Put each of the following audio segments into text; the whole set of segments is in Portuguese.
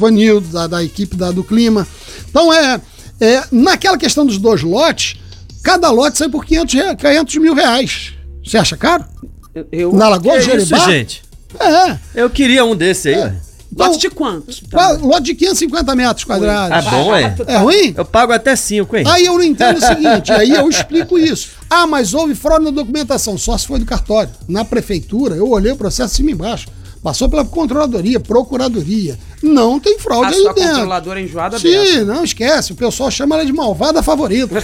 Vanildo, da equipe do Clima. Então, naquela questão dos 2 lotes, cada lote sai por 500 mil reais. Você acha caro? Na Lagoa do Jeribá? Isso, gente? Eu queria um desse aí. Então, lote de quanto? Lote de 550 metros quadrados. É bom, é? É ruim? Eu pago até 5, hein? Aí eu não entendo o seguinte, aí eu explico isso. Mas houve fraude na documentação, só se foi do cartório. Na prefeitura, eu olhei o processo cima e embaixo. Passou pela controladoria, procuradoria. Não tem fraude aí dentro. A controladora enjoada Sim, dessa. não esquece. O pessoal chama ela de malvada favorita.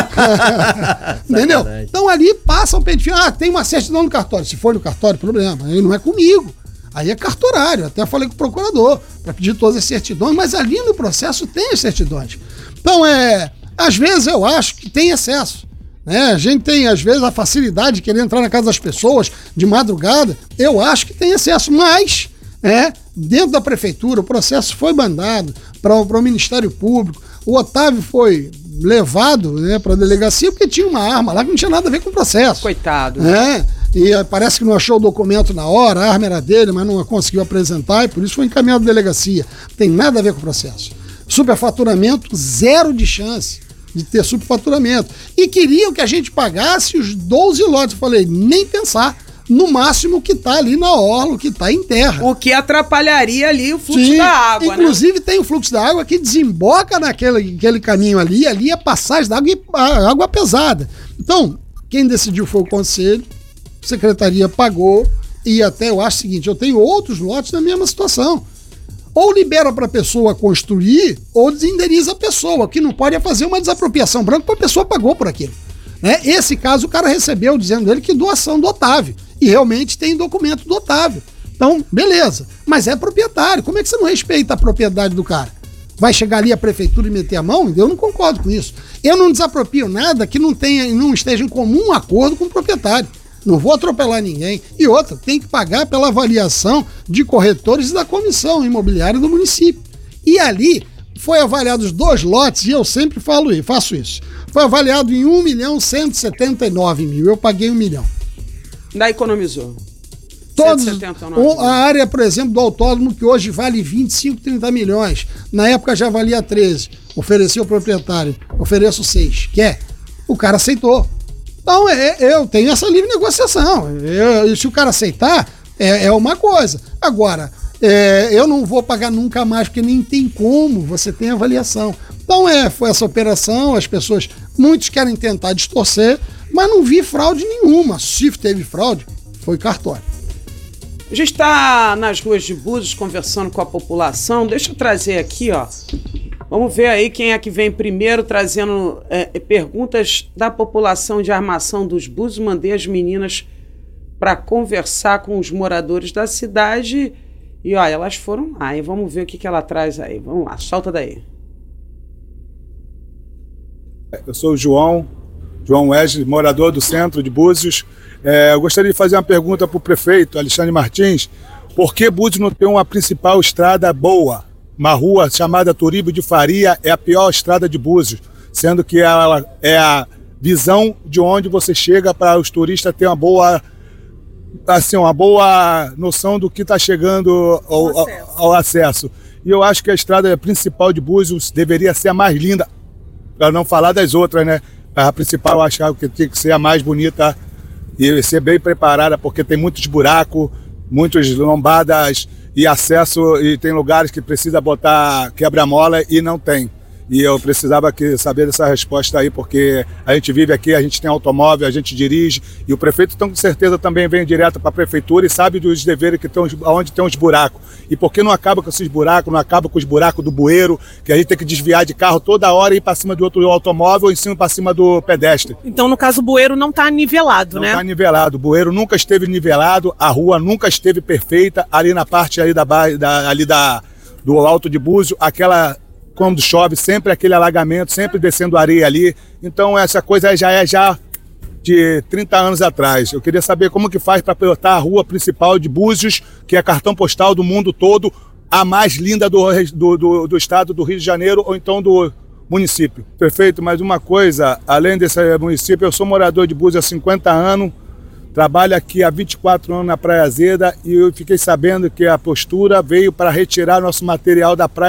Entendeu? Então ali passa o pente fino. Tem uma certidão no cartório. Se for no cartório, problema. Aí não é comigo. Aí é cartorário. Até falei com o procurador para pedir todas as certidões, mas ali no processo tem as certidões. Então, às vezes eu acho que tem excesso. A gente tem, às vezes, a facilidade de querer entrar na casa das pessoas de madrugada. Eu acho que tem excesso, mas dentro da prefeitura o processo foi mandado para o Ministério Público. O Otávio foi levado para a delegacia porque tinha uma arma lá que não tinha nada a ver com o processo. Coitado. E parece que não achou o documento na hora, a arma era dele, mas não conseguiu apresentar e por isso foi encaminhado à delegacia. Não tem nada a ver com o processo. Superfaturamento, 0 de chance de ter superfaturamento. E queriam que a gente pagasse os 12 lotes. Eu falei, nem pensar. No máximo o que está ali na orla, o que está em terra. O que atrapalharia ali o fluxo da água, inclusive tem o fluxo da água que desemboca naquele caminho ali é passagem da água e água pesada. Então, quem decidiu foi o conselho, a secretaria pagou e até eu acho o seguinte, eu tenho outros lotes na mesma situação. Ou libera para a pessoa construir, ou desindeniza a pessoa. O que não pode é fazer uma desapropriação branca porque a pessoa pagou por aquilo. Esse caso o cara recebeu dizendo ele que doação do Otávio. E realmente tem documento do Otávio. Então, beleza. Mas é proprietário. Como é que você não respeita a propriedade do cara? Vai chegar ali a prefeitura e meter a mão? Eu não concordo com isso. Eu não desaproprio nada que não esteja em comum acordo com o proprietário. Não vou atropelar ninguém. E outra, tem que pagar pela avaliação de corretores e da comissão imobiliária do município. E ali foi avaliado os 2 lotes, e eu sempre faço isso. Foi avaliado em 1.179.000. Eu paguei 1 milhão. Daí economizou. Todos, a área, por exemplo, do autódromo, que hoje vale 25, 30 milhões. Na época já valia 13. Ofereci ao proprietário, ofereço 6. Quer? O cara aceitou. Então, eu tenho essa livre negociação. Se o cara aceitar, é uma coisa. Agora, eu não vou pagar nunca mais, porque nem tem como, você tem avaliação. Então, foi essa operação, as pessoas, muitos querem tentar distorcer, mas não vi fraude nenhuma. Se teve fraude, foi cartório. A gente está nas ruas de Búzios conversando com a população. Deixa eu trazer aqui, ó. Vamos ver aí quem é que vem primeiro trazendo perguntas da população de Armação dos Búzios. Mandei as meninas para conversar com os moradores da cidade e ó, elas foram lá. E vamos ver o que ela traz aí. Vamos lá, solta daí. Eu sou o João Wesley, morador do centro de Búzios. Eu gostaria de fazer uma pergunta para o prefeito Alexandre Martins. Por que Búzios não tem uma principal estrada boa? Uma rua chamada Turíbio de Faria é a pior estrada de Búzios, sendo que ela é a visão de onde você chega para os turistas ter uma boa noção do que está chegando ao acesso. E eu acho que a estrada principal de Búzios deveria ser a mais linda, para não falar das outras, né? A principal eu acho que tem que ser a mais bonita e ser bem preparada, porque tem muitos buracos, muitas lombadas e acesso, e tem lugares que precisa botar quebra-mola e não tem. E eu precisava saber dessa resposta aí, porque a gente vive aqui, a gente tem automóvel, a gente dirige, e o prefeito, então, com certeza, também vem direto para a prefeitura e sabe dos deveres que estão, onde tem os buracos. E por que não acaba com esses buracos, não acaba com os buracos do bueiro, que a gente tem que desviar de carro toda hora e ir para cima do outro automóvel ou em cima para cima do pedestre? Então, no caso, o bueiro não está nivelado, né? Não está nivelado, o bueiro nunca esteve nivelado, a rua nunca esteve perfeita, ali na parte ali do Alto de Búzios, quando chove, sempre aquele alagamento, sempre descendo areia ali. Então essa coisa já é de 30 anos atrás. Eu queria saber como que faz para botar a rua principal de Búzios, que é cartão postal do mundo todo, a mais linda do estado do Rio de Janeiro ou então do município. Perfeito, mas uma coisa, além desse município, eu sou morador de Búzios há 50 anos, trabalho aqui há 24 anos na Praia Azeda e eu fiquei sabendo que a postura veio para retirar nosso material da praia